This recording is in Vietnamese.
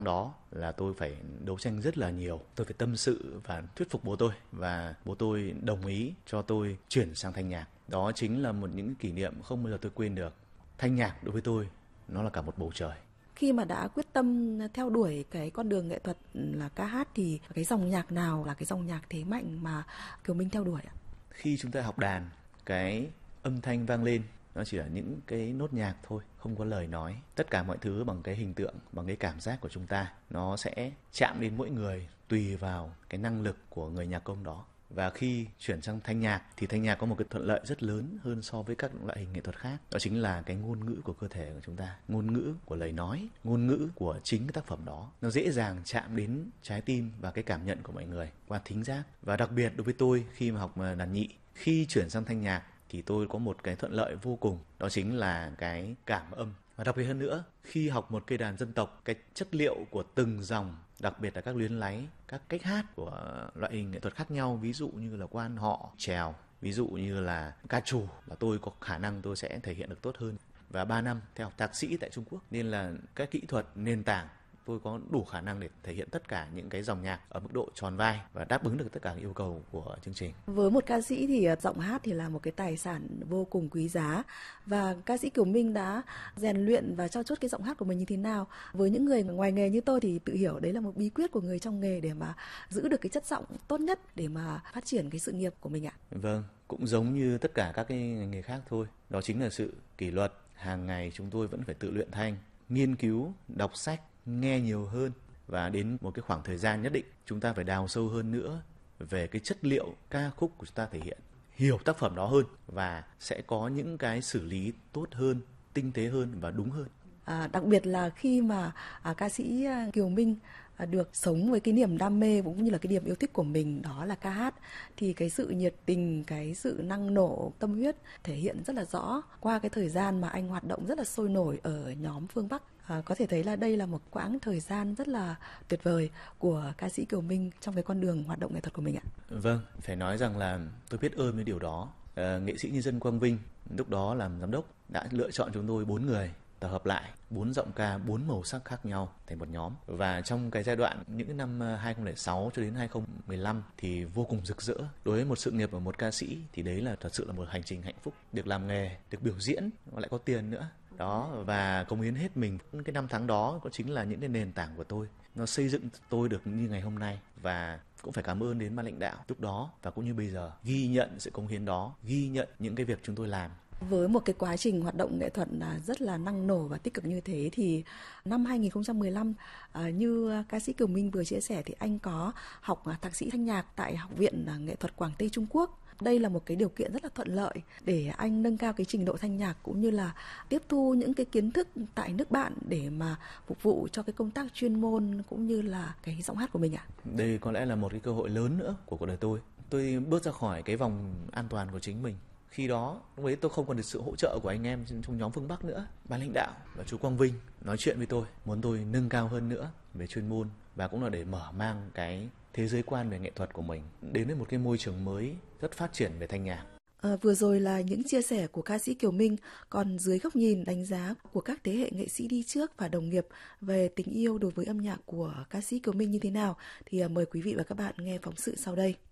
Đó là tôi phải đấu tranh rất là nhiều. Tôi phải tâm sự và thuyết phục bố tôi. Và bố tôi đồng ý cho tôi chuyển sang thanh nhạc. Đó chính là một những kỷ niệm không bao giờ tôi quên được. Thanh nhạc đối với tôi, nó là cả một bầu trời. Khi mà đã quyết tâm theo đuổi cái con đường nghệ thuật là ca hát thì cái dòng nhạc nào là cái dòng nhạc thế mạnh mà Kiều Minh theo đuổi ạ? Khi chúng ta học đàn, cái âm thanh vang lên nó chỉ là những cái nốt nhạc thôi, không có lời nói. Tất cả mọi thứ bằng cái hình tượng, bằng cái cảm giác của chúng ta, nó sẽ chạm đến mỗi người tùy vào cái năng lực của người nhạc công đó. Và khi chuyển sang thanh nhạc thì thanh nhạc có một cái thuận lợi rất lớn hơn so với các loại hình nghệ thuật khác. Đó chính là cái ngôn ngữ của cơ thể của chúng ta, ngôn ngữ của lời nói, ngôn ngữ của chính cái tác phẩm đó. Nó dễ dàng chạm đến trái tim và cái cảm nhận của mọi người qua thính giác. Và đặc biệt đối với tôi khi mà học đàn nhị, khi chuyển sang thanh nhạc thì tôi có một cái thuận lợi vô cùng, đó chính là cái cảm âm. Và đặc biệt hơn nữa, khi học một cây đàn dân tộc, cái chất liệu của từng dòng, đặc biệt là các luyến láy, các cách hát của loại hình nghệ thuật khác nhau, ví dụ như là quan họ, chèo, ví dụ như là ca trù, là tôi có khả năng tôi sẽ thể hiện được tốt hơn. Và 3 năm theo học thạc sĩ tại Trung Quốc, nên là các kỹ thuật nền tảng tôi có đủ khả năng để thể hiện tất cả những cái dòng nhạc ở mức độ tròn vai và đáp ứng được tất cả các yêu cầu của chương trình. Với một ca sĩ thì giọng hát thì là một cái tài sản vô cùng quý giá, và ca sĩ Kiều Minh đã rèn luyện và trau chuốt cái giọng hát của mình như thế nào? Với những người ngoài nghề như tôi thì tự hiểu đấy là một bí quyết của người trong nghề để mà giữ được cái chất giọng tốt nhất để mà phát triển cái sự nghiệp của mình ạ. Vâng, cũng giống như tất cả các cái ngành nghề khác thôi, đó chính là sự kỷ luật. Hàng ngày chúng tôi vẫn phải tự luyện thanh, nghiên cứu, đọc sách, nghe nhiều hơn, và đến một cái khoảng thời gian nhất định chúng ta phải đào sâu hơn nữa về cái chất liệu ca khúc của chúng ta thể hiện, hiểu tác phẩm đó hơn và sẽ có những cái xử lý tốt hơn, tinh tế hơn và đúng hơn. Đặc biệt là khi mà ca sĩ Kiều Minh được sống với cái niềm đam mê cũng như là cái niềm yêu thích của mình, đó là ca hát, thì cái sự nhiệt tình, cái sự năng nổ, tâm huyết thể hiện rất là rõ qua cái thời gian mà anh hoạt động rất là sôi nổi ở nhóm Phương Bắc. Có thể thấy là đây là một quãng thời gian rất là tuyệt vời của ca sĩ Kiều Minh trong cái con đường hoạt động nghệ thuật của mình ạ. Vâng, phải nói rằng là tôi biết ơn với điều đó. Nghệ sĩ nhân dân Quang Vinh lúc đó làm giám đốc đã lựa chọn chúng tôi 4 người tập hợp lại 4 giọng ca, 4 màu sắc khác nhau thành một nhóm. Và trong cái giai đoạn những năm 2006 cho đến 2015 thì vô cùng rực rỡ. Đối với một sự nghiệp của một ca sĩ thì đấy là thật sự là một hành trình hạnh phúc, được làm nghề, được biểu diễn và lại có tiền nữa. Đó, và cống hiến hết mình. Cái năm tháng đó có chính là những cái nền tảng của tôi. Nó xây dựng tôi được như ngày hôm nay, và cũng phải cảm ơn đến ban lãnh đạo lúc đó và cũng như bây giờ ghi nhận sự cống hiến đó, ghi nhận những cái việc chúng tôi làm. Với một cái quá trình hoạt động nghệ thuật rất là năng nổ và tích cực như thế thì năm 2015, như ca sĩ Kiều Minh vừa chia sẻ thì anh có học thạc sĩ thanh nhạc tại Học viện Nghệ thuật Quảng Tây Trung Quốc. Đây là một cái điều kiện rất là thuận lợi để anh nâng cao cái trình độ thanh nhạc cũng như là tiếp thu những cái kiến thức tại nước bạn để mà phục vụ cho cái công tác chuyên môn cũng như là cái giọng hát của mình ạ. Đây có lẽ là một cái cơ hội lớn nữa của cuộc đời tôi. Tôi bước ra khỏi cái vòng an toàn của chính mình. Khi đó, lúc ấy tôi không còn được sự hỗ trợ của anh em trong nhóm Phương Bắc nữa. Ban lãnh đạo và chú Quang Vinh nói chuyện với tôi, muốn tôi nâng cao hơn nữa về chuyên môn và cũng là để mở mang cái thế giới quan về nghệ thuật của mình đến với một cái môi trường mới rất phát triển về thanh nhạc. Vừa rồi là những chia sẻ của ca sĩ Kiều Minh, còn dưới góc nhìn đánh giá của các thế hệ nghệ sĩ đi trước và đồng nghiệp về tình yêu đối với âm nhạc của ca sĩ Kiều Minh như thế nào thì mời quý vị và các bạn nghe phóng sự sau đây.